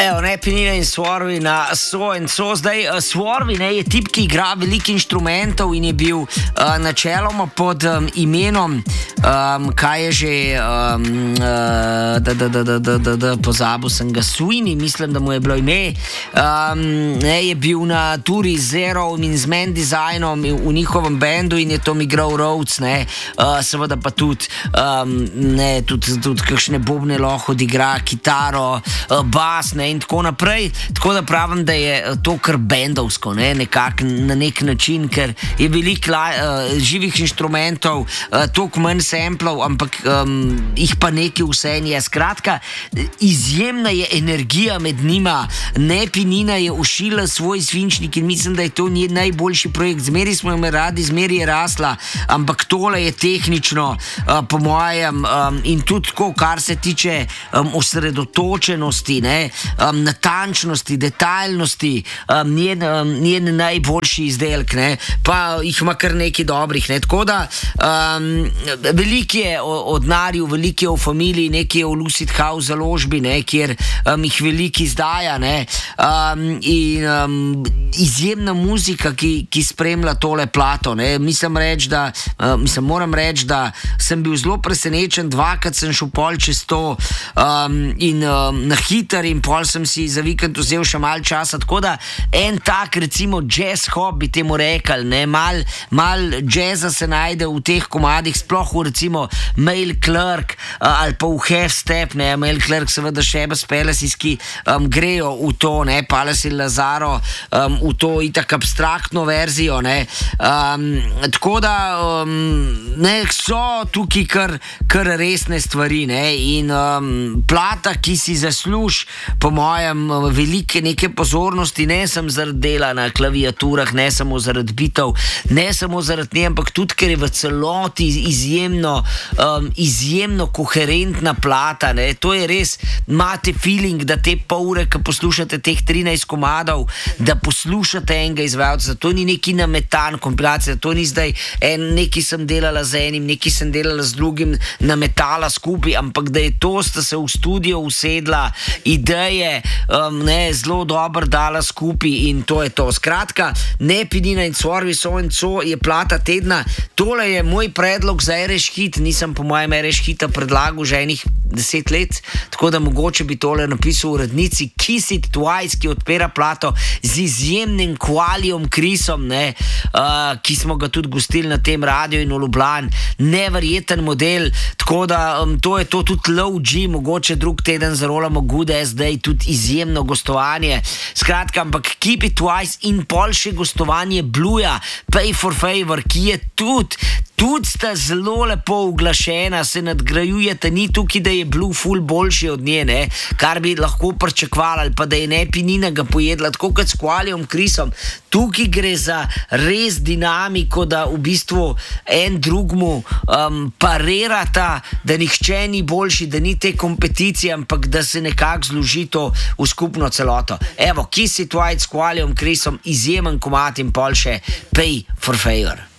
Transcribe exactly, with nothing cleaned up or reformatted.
Evo, ne, Penina in Swarvi na So and So. Zdaj, uh, Swarvi ne, je tip, ki igra veliko inštrumentov in je bil uh, načeloma pod um, imenom, um, kaj je že, um, uh, da, da, da, da, da, da, da, pozabil sem ga, Sweeney, mislim, da mu je bilo ime. Um, ne, je bil na turi z Zero in z Man Designom v njihovem bendu in je to igral Rhodes, ne, uh, seveda pa tudi, um, ne, tudi, tudi kakšne bobne lahko odigra, kitaro, uh, bas, ne, in tako naprej. Tako da pravim, da je to kar bendovsko, ne, nekak, na nek način, ker je veliko uh, živih inštrumentov, uh, toliko manj samplov, ampak um, jih pa nekaj vseeno je. Skratka, izjemna je energija med njima. Ne, Penina je ušila svoj svinčnik in mislim, da je to njen najboljši projekt. Zmeri smo jo radi, zmeri je rasla, ampak tole je tehnično, uh, po mojem, um, in tudi tako, kar se tiče um, osredotočenosti, ne, Um, natančnosti, detaljnosti, um, njen, um, njen najboljši izdelek, ne, pa jih ima kar nekaj dobrih, ne, tako da um, veliko je od Narju, veliko je v familiji, nekaj je v Lucid House založbi, ne, kjer um, jih veliko izdaja, ne, um, in um, izjemna muzika, ki, ki spremlja tole plato, ne, mislim reči, da uh, mislim, moram reči, da sem bil zelo presenečen, dvakrat sem šel pol čez to um, in um, na hiter in pol sem si za vikend vzel še malo časa, tako da en tak, recimo, jazz hop bi temu rekli, ne, mal, mal jazza se najde v teh komadih, sploh v recimo Mail Clerk uh, ali pa v Half Step, ne, Mail Clerk seveda Shebas Palaces, ki um, grejo v to, ne, Palace in Lazaro um, v to itak abstraktno verzijo, ne, um, tako da um, ne, so tukaj kar, kar resne stvari, ne, in um, plata, ki si zasluž, po mojem, velike neke pozornosti, ne samo zaradi dela na klaviaturah, ne samo zaradi bitov, ne samo zaradi nje, ampak tudi, ker je v celoti izjemno, um, izjemno koherentna plata, ne, to je res, imate feeling, da te pol ure, ko poslušate teh trinajst komadov, da poslušate enega izvajalca, to ni neki nametan kompilacija, to ni zdaj en, neki sem delala z enim, neki sem delala z drugim, nametala skupaj, ampak da je to, sta se v studio usedla, ideje, um, ne, zelo dobro dala skupaj in to je to. Skratka, ne, Penina in Swarvi, So and So je plata tedna. Tole je moj predlog za Ereš hit, nisem po mojem Ereš hita predlagal že enih deset let, tako da mogoče bi tole napisal v urednici Kiss It Twice, ki odpira plato z izjemnim Qualijem Chrisom, ne, uh, ki smo ga tudi gostili na tem radiju in v Ljubljani. Neverjeten model, tako da um, to je to tudi Low G, mogoče drug teden zarolamo Good As Day, tudi izjemno gostovanje. Skratka, ampak Keep It Twice in pol še gostovanje Blueja, Pay for Favor, ki je tudi, tudi sta zelo lepo uglašena, se nadgrajujete, ni tukaj, da je Blue ful boljši od nje, ne, kar bi lahko pričakovali, ali pa da je ne Penina ga pojedla, tako kot s Qualijem Chrisom. Tukaj gre za res dinamiko, da v bistvu en drugmu um, parirata, da nihče ni boljši, da ni te kompeticije, ampak da se nekako zloži to v skupno celoto. Evo, Kiss It White s Qualijem Chrisom, izjemen komad in pol še Pay for Favor.